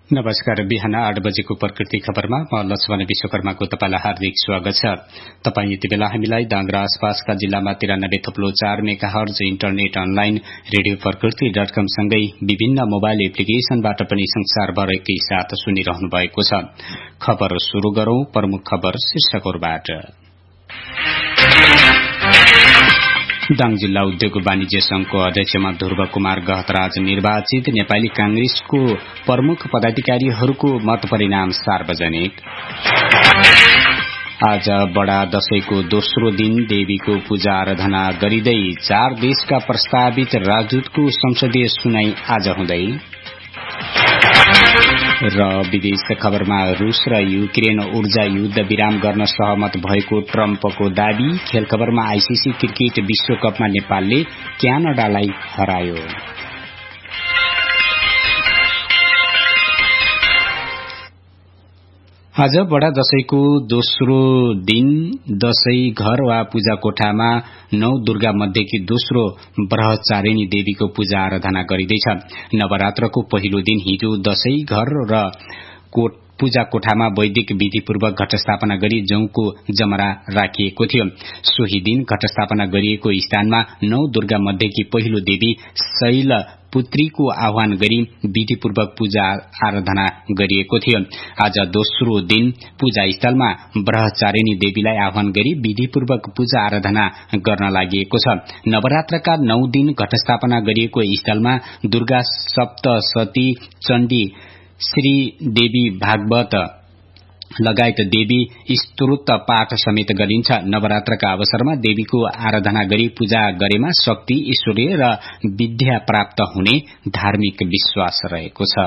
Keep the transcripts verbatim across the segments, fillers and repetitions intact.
नमस्कार। बिहान आठ बजेको प्रकृति खबरमा म लक्ष्मण विश्वकर्माको तपाईलाई हार्दिक स्वागत छ। तपाई यति बेला हामीलाई दाङरा आसपासका जिल्लामा तिरानब्बे थप्लो चार मेगाहर्ज इन्टरनेट अनलाइन रेडियो प्रकृति डट कम सँगै विभिन्न मोबाइल एप्लिकेशनबाट पनि संसारभरकै साथ सुनिरहनु भएको छ। खबर शुरू गरौं। प्रमुख खबर शीर्षकहरुबाट। दाङ जिल्ला उद्योग वाणिज्य संघको अध्यक्षमा ध्रुव कुमार गहतराज निर्वाचित। नेपाली कांग्रेसको प्रमुख पदाधिकारीहरूको मत परिणाम सार्वजनिक। आज बडा दशैंको दोस्रो दिन देवीको पूजा आराधना गरिँदै चार देशका प्रस्तावित राजदूतको संसदीय सुनाई आज हुँदै। र विदेश खबरमा रूस र युक्रेन ऊर्जा युद्ध विराम गर्न सहमत भएको ट्रम्पको दावी। खेल खबरमा आईसीसी क्रिकेट विश्वकपमा नेपालले क्यानाडालाई हरायो। आज बडा दशैंको दोस्रो दिन दशैं घर वा पूजा कोठामा नौ दुर्गा मध्येकी दोस्रो ब्रह्मचारिणी देवीको पूजा आराधना गरिँदैछ। नवरात्रको पहिलो दिन हिजो दशैं घर र कोट पूजा कोठामा वैदिक विधिपूर्वक घटस्थापना गरी जौको जमरा राखिएको थियो। सोही दिन घटस्थापना गरिएको स्थानमा नौ दुर्गा मध्येकी पहिलो देवी शैल पुत्रीको आह्वान गरी विधिपूर्वक पूजा आराधना गरिएको थियो। आज दोस्रो दिन पूजा स्थलमा ब्रह्मचारिणी देवीलाई आह्वान गरी विधिपूर्वक पूजा आराधना गर्न लागि छ। नवरात्रका नौ दिन घटस्थापना गरिएको स्थलमा दुर्गा सप्तशती, चण्डी, श्री देवी भागवत लगायत देवी स्तोत्र पाठ समेत गरिन्छ। नवरात्रका अवसरमा देवीको आराधना गरी पूजा गरेमा शक्ति, ऐश्वर्य र विद्या प्राप्त हुने धार्मिक विश्वास रहेको छ।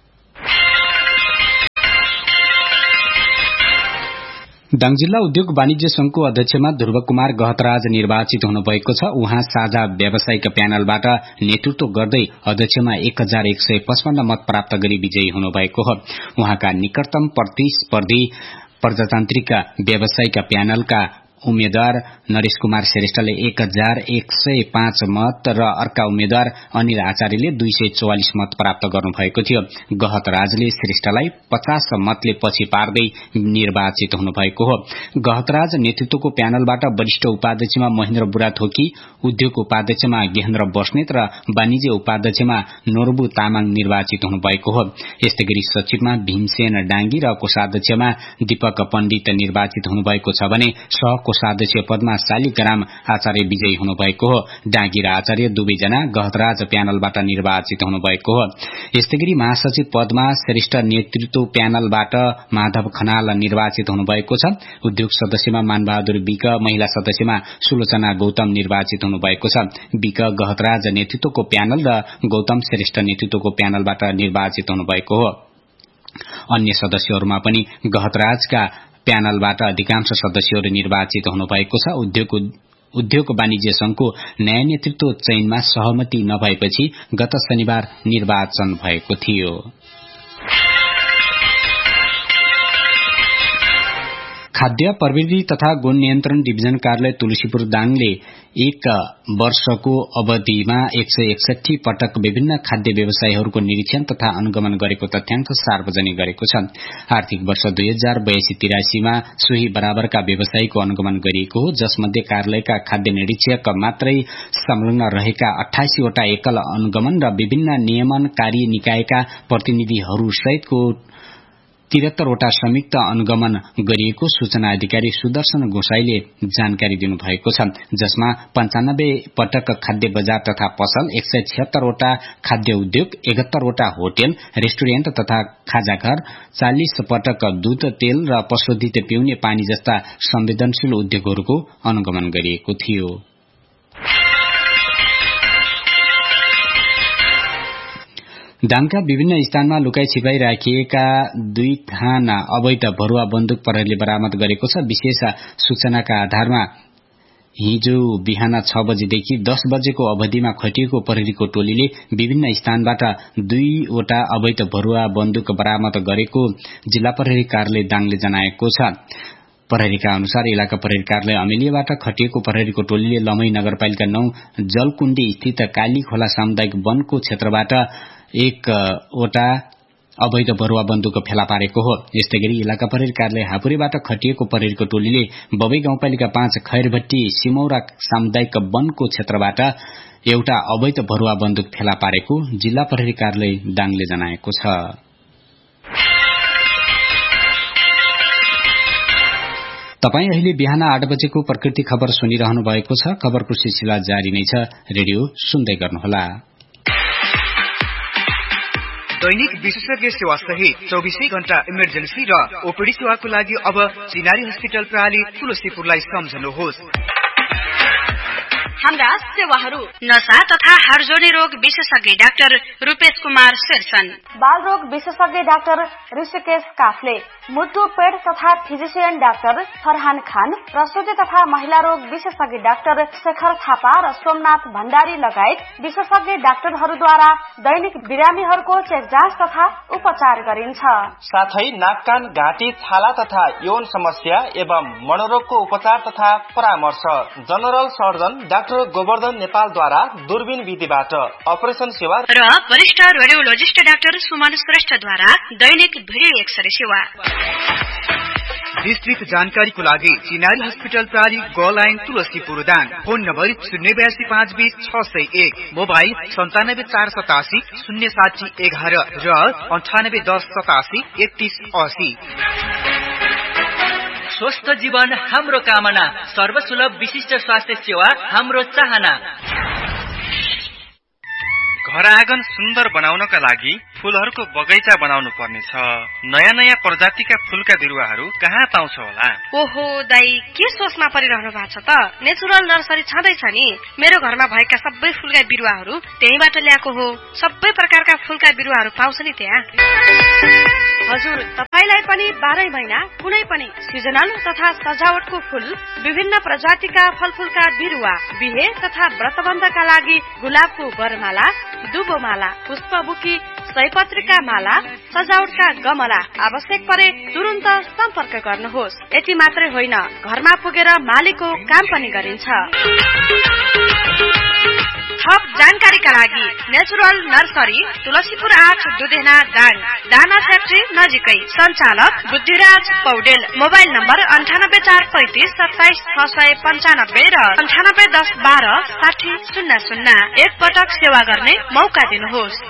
दाङ जिल्ला उद्योग वाणिज्य संघको अध्यक्षमा ध्रुव कुमार गहतराज निर्वाचित हुनुभएको छ। उहाँ साझा व्यावसायिक प्यानलबाट नेतृत्व गर्दै अध्यक्षमा एक हजार एक सय पचपन्न मत प्राप्त गरी विजयी हुनुभएको हो। उहाँका निकटतम प्रतिस्पर्धी प्रजातान्त्रिक व्यावसायिक प्यानलका उम्मेद्वार नरेश कुमार श्रेष्ठले एक हजार एक सय पाँच मत र अर्का उम्मेद्वार अनिल आचार्यले दुई सय चौवालिस मत प्राप्त गर्नुभएको थियो। गहतराजले श्रेष्ठलाई पचास मतले पछि पार्दै निर्वाचित हुनुभएको हो। गहतराज नेतृत्वको प्यानलबाट वरिष्ठ उपाध्यक्षमा महेन्द्र बुढाथोकी, उद्योग उपाध्यक्षमा गेहेन्द्र बस्नेत र वाणिज्य उपाध्यक्षमा नोर्बु तामाङ निर्वाचित हुनुभएको हो। यस्तै गरी सचिवमा भीमसेन डांगी र कोषाध्यक्षमा दीपक पण्डित निर्वाचित हुनुभएको छ भने सह कोषाध्यक्ष पदमा शालिग्राम आचार्य विजयी हुनुभएको हो। डांगी र आचार्य दुवैजना गहतराज प्यानलबाट निर्वाचित हुनुभएको हो। यस्तै गरी महासचिव पदमा श्रेष्ठ नेतृत्व प्यानलबाट माधव खनाल निर्वाचित हुनुभएको छ। उद्योग सदस्यमा मानबहादुर विक, महिला सदस्यमा सुलोचना गौतम निर्वाचित हुनुभएको छ। विक गहतराज नेतृत्वको प्यानल र गौतम श्रेष्ठ नेतृत्वको प्यानलबाट निर्वाचित हुनुभएको हो। अन्य सदस्यहरूमा पनि गहतराजका प्यानलबाट अधिकांश सदस्यहरू निर्वाचित हुनुभएको छ। उद्योग उद्योग वाणिज्य संघको नयाँ नेतृत्व चयनमा सहमति नभएपछि गत शनिबार निर्वाचन भएको थियो। खाद्य प्रविधि तथा गुण नियन्त्रण डिभिजन कार्यालय तुलसीपुर दाङले एक वर्षको अवधिमा एक सय एकसठी पटक विभिन्न खाद्य व्यवसायहरूको निरीक्षण तथा अनुगमन गरेको तथ्याङ्क सार्वजनिक गरेको छ। आर्थिक वर्ष दुई हजार बयासी तिरासीमा सोही बराबरका व्यवसायको अनुगमन गरिएको हो, जसमध्ये कार्यालयका खाद्य निरीक्षक मात्रै संलग्न रहेका अठाइसवटा एकल अनुगमन र विभिन्न नियमनकारी निकायका प्रतिनिधिहरू सहितको तिहत्तरवटा संयुक्त अनुगमन गरिएको सूचना अधिकारी सुदर्शन गोसाईले जानकारी दिनुभएको छ। जसमा पञ्चानब्बे पटक खाद्य बजार तथा पसल, एक सय छिहत्तरवटा खाद्य उद्योग, एकहत्तरवटा होटल, रेस्टुरेन्ट तथा खाजाघर, चालिस पटक दूध, तेल र पशुधित पिउने पानी जस्ता संवेदनशील उद्योगहरूको अनुगमन गरिएको थियो। दाङका विभिन्न स्थानमा लुकाई छिपाई राखिएका दुई थान अवैध भरुवा बन्दुक प्रहरीले बरामद गरेको छ। विशेष सूचनाका आधारमा हिजो बिहान छ बजेदेखि दस बजेको अवधिमा खटिएको प्रहरीको टोलीले विभिन्न स्थानबाट दुईवटा अवैध भरुवा बन्दुक बरामद गरेको जिल्ला प्रहरी कार्यालय दाङले जनाएको छ। प्रहरीका अनुसार इलाका प्रहरी कार्यालय अमेलियाबाट खटिएको प्रहरीको टोलीले लमई नगरपालिका नौ जलकुण्डी स्थित काली खोला सामुदायिक वनको क्षेत्रबाट एकवटा अवैध भरुवा बन्दुक फेला पारेको हो। यस्तै गरी इलाका प्रहरी कार्यालय हापुरेबाट खटिएको प्रहरीको टोलीले बबई गाउँपालिका पाँच खैरभट्टी सिमौरा सामुदायिक वनको क्षेत्रबाट एउटा अवैध भरुवा बन्दुक फेला पारेको जिल्ला प्रहरी कार्यालय दाङले जनाएको छ। तपाई अहिले बिहान आठ बजेको प्रकृति खबर सुनिरहनु भएको छ। खबरको सिलसिला जारी नै छ, रेडियो सुन्दै गर्नुहोला। दैनिक विशेषज्ञ सेवा सहित चौबीसै घण्टा इमर्जेन्सी र ओपीडी सेवाको लागि अब चिनारी हस्पिटल प्रणाली तुलसीपुरलाई सम्झनुहोस्। हाम्रा सेवाहरू नशा तथा हाडजोर्नी रोग विशेषज्ञ डाक्टर रूपेश कुमार शेरसन, बाल रोग विशेषज्ञ डाक्टर ऋषिकेश काफले, मुटु पेट तथा फिजिशियन डाक्टर फरहान खान, प्रसूति तथा महिला रोग विशेषज्ञ डाक्टर शेखर थापा र सोमनाथ भण्डारी लगायत विशेषज्ञ डाक्टरहरूद्वारा दैनिक बिरामीहरूको चेक जाँच तथा उपचार गरिन्छ। साथै नाक कान घाँटी छाला तथा यौन समस्या एवं मनोरोगको उपचार तथा परामर्श जनरल सर्जन डाक्टर गोवर्धन नेपालद्वारा दूरबीन विधिबाट अपरेसन सेवा र वरिष्ठ रेडियोलोजिस्ट डाक्टर सुमन श्रेष्ठद्वारा दैनिक भिडियो एक्सरे सेवा। विस्तृत जानकारीको लागि चिनारी हस्पिटल प्रणाली ग line Tulsipur Dang, phone number शून्य बयासी पाँच बीस छ सय एक, मोबाइल सन्तानब्बे चार सतासी शून्य साठी एघार र अन्ठानब्बे दस सतासी एकतीस असी। स्वस्थ जीवन हाम्रो कामना, सर्वसुलभ विशिष्ट स्वास्थ्य सेवा हाम्रो चाहना। घर आँगन सुन्दर बनाउनका लागि फूलहरूको बगैँचा बनाउनु पर्नेछ। नयाँ नयाँ प्रजातिका फूलका बिरुवाहरू कहाँ पाउँछ होला? ओहो दाई, के सोचमा परिरहनु भएको छ त? नेचुरल नर्सरी छँदैछ नि। मेरो घरमा भएका सबै फूलका बिरुवाहरू त्यहीबाट ल्याएको हो। सबै प्रकारका फूलका बिरुवाहरू पाउँछ नि त्यहाँ। हजुर, तपाईलाई पनि बाह्रै महिना कुनै पनि सिजनल तथा सजावटको फूल, विभिन्न प्रजातिका फलफूलका बिरुवा, बिहे तथा व्रतबन्धका लागि गुलाबको बरमाला, दुबोमाला, पुष्पबुकी, सयपत्रीका माला, सजावटका गमला आवश्यक परे तुरुन्त सम्पर्क गर्नुहोस्। यति मात्रै होइन, घरमा पुगेर मालीको काम पनि गरिन्छ। थप जानकारीका लागि नेचुरल नर्सरी तुलसीपुर आठ दुधेना दाङ, दाना फ्याक्ट्री नजिकै, सञ्चालक बुद्धिराज पौडेल, मोबाइल नम्बर अन्ठानब्बे चार पैंतिस सत्ताइस छ सय पन्चानब्बे र अन्ठानब्बे दस बाह्र साठी शून्य शून्य। एक पटक सेवा गर्ने मौका दिनुहोस्।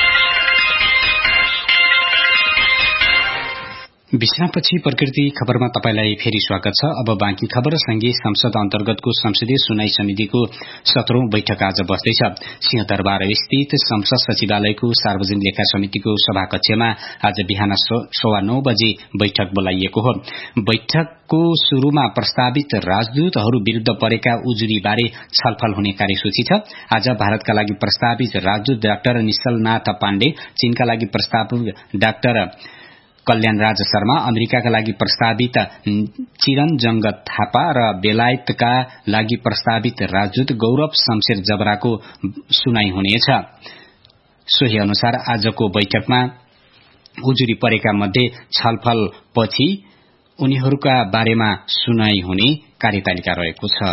विश्रामपछि प्रकृति खबरमा तपाईलाई फेरि स्वागत छ। अब बाँकी खबर। संघीय संसद अन्तर्गतको संसदीय सुनवाई समितिको सत्रौं बैठक आज बस्दैछ। सिंहदरबार स्थित संसद सचिवालयको सार्वजनिक लेखा समितिको सभाकक्षमा आज बिहान सवा नौ बजे बैठक बोलाइएको हो। बैठकको शुरूमा प्रस्तावित राजदूतहरू विरूद्ध परेका उजुरी बारे छलफल हुने कार्यसूची छ। आज भारतका लागि प्रस्तावित राजदूत डाक्टर निश्चलनाथ पाण्डे, चीनका लागि प्रस्तावित डाक्टर कल्याण राज शर्मा, अमेरिकाका लागि प्रस्तावित चिरनजंग थापा र बेलायतका लागि प्रस्तावित राजदूत गौरव शमशेर जबराको सुनाई हुनेछ। सोही अनुसार आजको बैठकमा उजुरी परेका मध्ये छलफलपछि उनीहरूका बारेमा सुनाई हुने कार्यतालिका रहेको छ।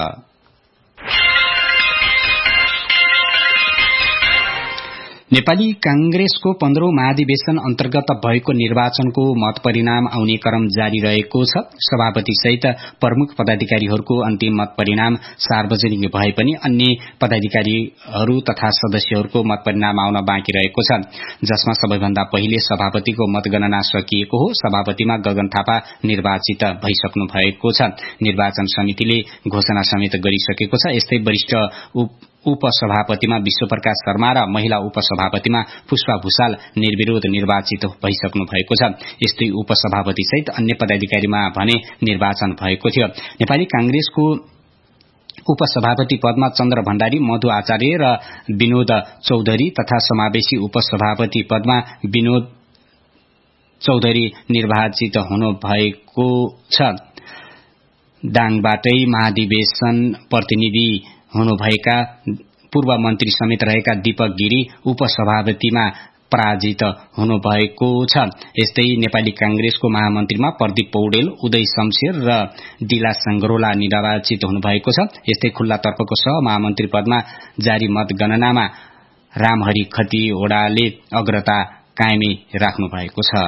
नेपाली कांग्रेसको पन्ध्रौं महाधिवेशन अन्तर्गत भएको निर्वाचनको मत परिणाम आउने क्रम जारी रहेको छ। सभापति सहित प्रमुख पदाधिकारीहरूको अन्तिम मत परिणाम सार्वजनिक भए पनि अन्य पदाधिकारीहरू तथा सदस्यहरूको मत परिणाम आउन बाँकी रहेको छ, जसमा सबैभन्दा पहिले सभापतिको मतगणना सकिएको हो। सभापतिमा गगन थापा निर्वाचित भइसक्नु भएको छ। निर्वाचन समितिले घोषणा समेत गरिसकेको छ। यस्तै वरिष्ठ उपसभापतिमा विश्वप्रकाश शर्मा र महिला उपसभापतिमा पुष्पा भूषाल निर्विरोध निर्वाचित भइसक्नु भएको छ। यस्तै उपसभापति सहित अन्य पदाधिकारीमा भने निर्वाचन भएको थियो। नेपाली कांग्रेसको उपसभापति पदमा चन्द्र भण्डारी, मधु आचार्य र विनोद चौधरी तथा समावेशी उपसभापति पदमा विनोद चौधरी निर्वाचित हुनु भएको छ। दाङबाटै महाधिवेशन प्रतिनिधि हुनुभएका पूर्व मन्त्री समेत रहेका दीपक गिरी उपसभापतिमा पराजित हुनुभएको छ। यस्तै नेपाली कांग्रेसको महामन्त्रीमा प्रदीप पौडेल, उदय शमशेर र डिला संग्रोला निर्वाचित हुनुभएको छ। यस्तै खुल्ला तर्फको सह महामन्त्री पदमा जारी मतगणनामा रामहरि खतिवड़ाले अग्रता कायमै राख्नु भएको छ।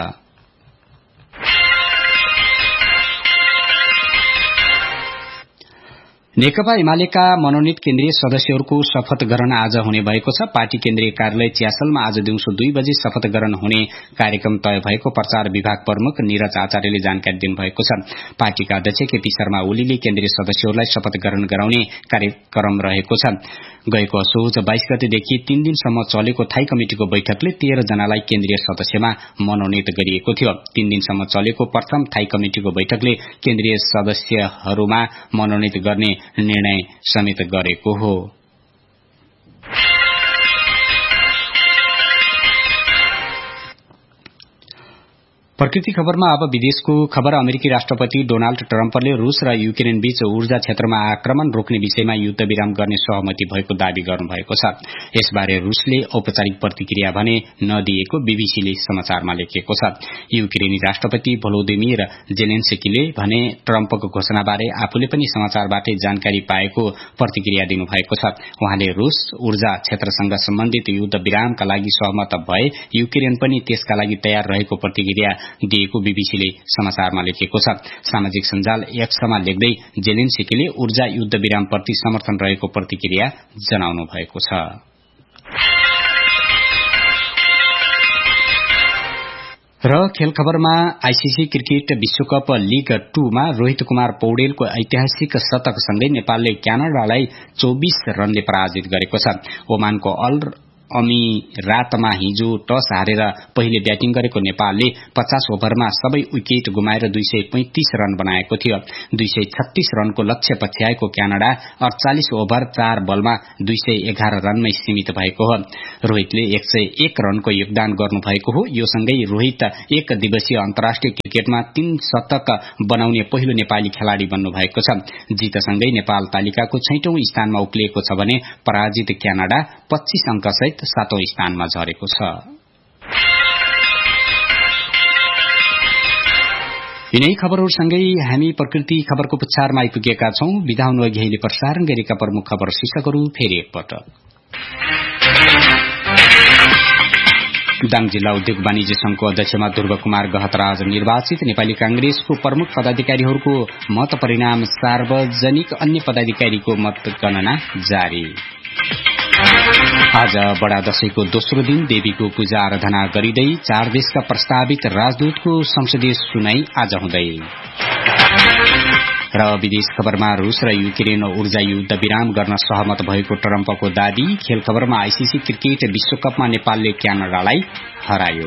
नेकपा एमालेका मनोनित केन्द्रीय सदस्यहरूको शपथ ग्रहण आज हुने भएको छ। पार्टी केन्द्रीय कार्यालय च्यासलमा आज दिउँसो दुई बजे शपथ ग्रहण हुने कार्यक्रम तय भएको प्रचार विभाग प्रमुख निरज आचार्यले जानकारी दिनुभएको छ। पार्टीका अध्यक्ष केपी शर्मा ओलीले केन्द्रीय सदस्यहरूलाई शपथ ग्रहण गराउने कार्यक्रम रहेको छ। गएको असोज बाइस गतेदेखि तीन दिनसम्म चलेको थाई कमिटिको बैठकले तेह्र जनालाई केन्द्रीय सदस्यमा मनोनित गरिएको थियो। तीन दिनसम्म चलेको प्रथम थाई कमिटिको बैठकले केन्द्रीय सदस्यहरूमा मनोनित गर्ने निर्णय समेत गरेको हो। प्रकृति खबरमा अब विदेशको खबर। अमेरिकी राष्ट्रपति डोनाल्ड ट्रम्पले रूस र युक्रेन बीच ऊर्जा क्षेत्रमा आक्रमण रोक्ने विषयमा युद्ध विराम गर्ने सहमति भएको दावी गर्नुभएको छ। यसबारे रूसले औपचारिक प्रतिक्रिया भने नदिएको बीबीसीले समाचारमा लेखेको छ। युक्रेनी राष्ट्रपति भोलोदिमिर जेलेन्स्कीले भने ट्रम्पको घोषणाबारे आफूले पनि समाचारबाटै जानकारी पाएको प्रतिक्रिया दिनुभएको छ। उहाँले रूस ऊर्जा क्षेत्रसँग सम्बन्धित युद्ध विरामका लागि सहमत भए युक्रेन पनि त्यसका लागि तयार रहेको प्रतिक्रिया दिएको बीबीसीले समाचारमा लेखेको छ। सामाजिक सञ्जाल एक्समा लेख्दै जेलेन्स्कीले ऊर्जा युद्ध विरामप्रति समर्थन रहेको प्रतिक्रिया जनाउनु भएको छ। र खेल खबरमा आईसीसी क्रिकेट विश्वकप लीग टूमा रोहित कुमार पौडेलको ऐतिहासिक शतकसँगै नेपालले क्यानाडालाई चौबीस रनले पराजित गरेको छ। ओमानको अल अमिरातमा हिजो टस हारेर पहिले ब्याटिङ गरेको नेपालले पचास ओभरमा सबै विकेट गुमाएर दुई सय पैंतिस रन बनाएको थियो। दुई सय छत्तीस रनको लक्ष्य पछ्याएको क्यानाडा अड़चालिस ओभर चार बलमा दुई सय एघार रनमै सीमित भएको हो। रोहितले एक सय एक रनको योगदान गर्नुभएको हो। यो सँगै रोहित एक दिवसीय अन्तर्राष्ट्रिय क्रिकेटमा तीन शतक बनाउने पहिलो नेपाली खेलाड़ी बन्नु भएको छ। जितसँगै नेपाल तालिकाको छैटौं स्थानमा उक्लिएको छ भने पराजित क्यानाडा पच्चीस अंक सहित सातौं स्थानमा झरेको छ। यिनै खबरहरूसँगै हामी प्रकृति खबरको पुच्छारमा आइपुगेका छौं। विधा हुनुअघि अहिले प्रसारण गरेका प्रमुख खबर शीर्षकहरू फेरि एकपटक। दाङ जिल्ला उद्योग वाणिज्य संघको अध्यक्षमा ध्रुव कुमार गहतराज निर्वाचित। नेपाली कांग्रेसको प्रमुख पदाधिकारीहरूको मत परिणाम सार्वजनिक। अन्य पदाधिकारीको मतगणना जारी। आज बडा दशैंको दोस्रो दिन देवीको पूजा आराधना गरिँदै चार देशका प्रस्तावित राजदूतको संसदीय सुनाई आज हुँदै। र विदेश खबरमा रूस र युक्रेन ऊर्जा युद्ध विराम गर्न सहमत भएको ट्रम्पको दावी। खेल खबरमा आईसीसी क्रिकेट विश्वकपमा नेपालले क्यानाडालाई हरायो।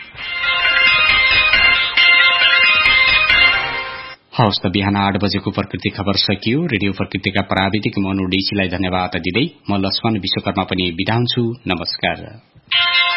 हवस् त बिहान आठ बजेको प्रकृति खबर सकियो। रेडियो प्रकृतिका प्राविधिक मनु डीसीलाई धन्यवाद दिँदै म लक्ष्मण विश्वकर्मा पनि बिदा हुन्छु। नमस्कार।